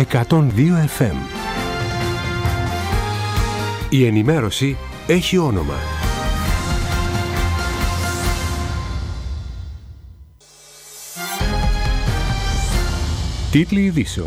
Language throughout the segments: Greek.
102 FM. Η ενημέρωση έχει όνομα. Τίτλοι ειδήσεων.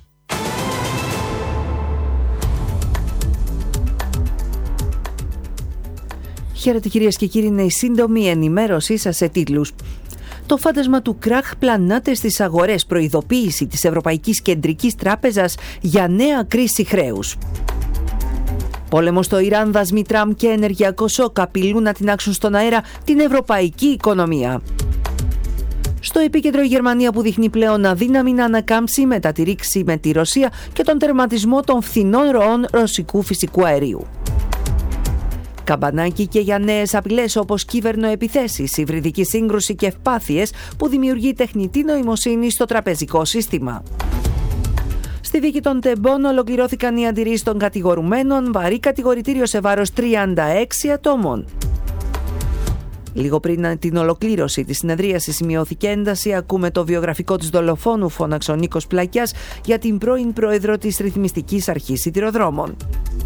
Χαίρετε κυρίες και κύριοι, είναι η σύντομη ενημέρωσή σας σε τίτλους. Το φάντασμα του κράχ πλανάται στις αγορές, προειδοποίηση της Ευρωπαϊκής Κεντρικής Τράπεζας για νέα κρίση χρέους. Πόλεμο στο Ιράν, δασμοί Τραμπ και ενεργειακό σοκ απειλούν να τινάξουν στον αέρα την ευρωπαϊκή οικονομία. Στο επίκεντρο η Γερμανία που δείχνει πλέον αδύναμη να ανακάμψει μετά τη ρήξη με τη Ρωσία και τον τερματισμό των φθηνών ροών ρωσικού φυσικού αερίου. Καμπανάκι και για νέες απειλές όπως κύβερνοεπιθέσεις, υβριδική σύγκρουση και ευπάθειες που δημιουργεί τεχνητή νοημοσύνη στο τραπεζικό σύστημα. Στη δίκη των τεμπών ολοκληρώθηκαν οι αντιρρήσεις των κατηγορουμένων, βαρύ κατηγορητήριο σε βάρος 36 ατόμων. Λίγο πριν την ολοκλήρωση της συνεδρίασης σημειώθηκε ένταση. Ακούμε το βιογραφικό της δολοφόνου, φώναξε ο Νίκος Πλακιάς για την πρώην πρόεδρο της Ρυθμιστικής Αρχής Σιδηροδρόμων.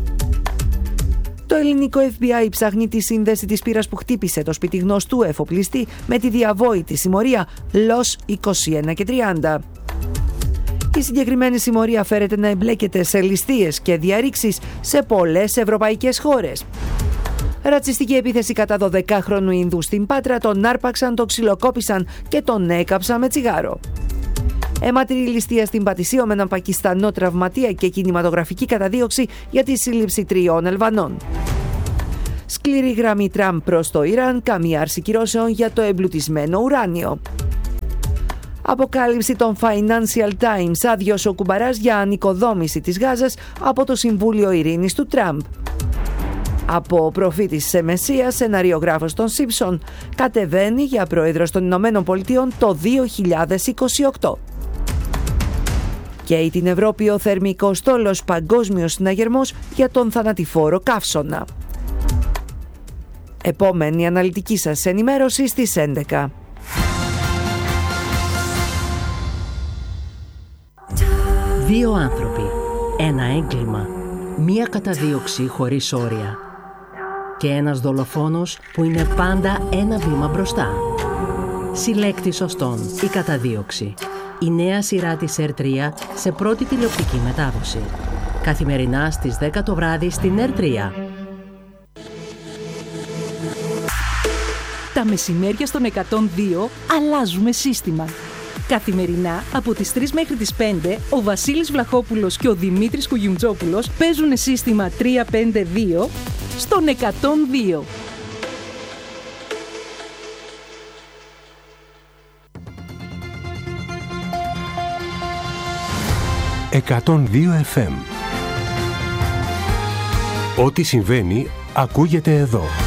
Το ελληνικό FBI ψάχνει τη σύνδεση της πύρας που χτύπησε το σπίτι γνωστού εφοπλιστή με τη διαβόητη συμμορία ΛΟΣ 21 και 30. Η συγκεκριμένη συμμορία φέρεται να εμπλέκεται σε ληστείες και διαρρήξεις σε πολλές ευρωπαϊκές χώρες. Ρατσιστική επίθεση κατά 12χρονου Ινδού στην Πάτρα, τον άρπαξαν, τον ξυλοκόπησαν και τον έκαψαν με τσιγάρο. Αιματηρή ληστεία στην Πατησίο με έναν Πακιστανό τραυματία και κινηματογραφική καταδίωξη για τη σύλληψη 3 Ελβανών. Σκληρή γραμμή Τραμπ προς το Ιράν, καμία άρση κυρώσεων για το εμπλουτισμένο ουράνιο. Αποκάλυψη των Financial Times, άδειος ο κουμπαράς για ανοικοδόμηση της Γάζας από το Συμβούλιο Ειρήνης του Τραμπ. Από προφήτης σε μεσία, σεναριογράφος των Simpson, κατεβαίνει για πρόεδρος των Ηνωμένων Πολιτειών το 2028. Καίει την Ευρώπη ο θερμικός στόλος, παγκόσμιος συναγερμός για τον θανατηφόρο καύσωνα. Επόμενη αναλυτική σας ενημέρωση στις 11. Δύο άνθρωποι, ένα έγκλημα, μία καταδίωξη χωρίς όρια και ένας δολοφόνος που είναι πάντα ένα βήμα μπροστά. Συλλέκτη σωστών, η καταδίωξη. Η νέα σειρά της ΕΡΤ3 σε πρώτη τηλεοπτική μετάδοση. Καθημερινά στις 10 το βράδυ στην ΕΡΤ3. Τα μεσημέρια στον 102 αλλάζουμε σύστημα. Καθημερινά από τις 3 μέχρι τις 5 ο Βασίλης Βλαχόπουλος και ο Δημήτρης Κουγιουμτζόπουλος παίζουν σύστημα 352 στον 102. «102 FM». Ό,τι συμβαίνει ακούγεται εδώ.